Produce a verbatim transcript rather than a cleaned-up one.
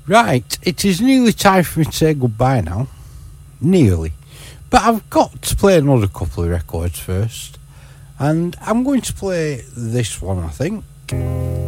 Right, it is nearly time for me to say goodbye now. Nearly. But I've got to play another couple of records first. And I'm going to play this one, I think.